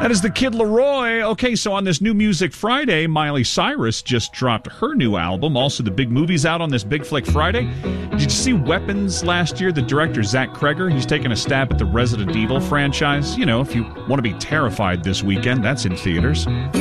That is the Kid Laroi. Okay, so on this New Music Friday, Miley Cyrus just dropped her new album. Also, the big movie's out on this Big Flick Friday. Did you see Weapons last year? The director, Zach Kreger, he's taking a stab at the Resident Evil franchise. You know, if you want to be terrified this weekend, that's in theaters.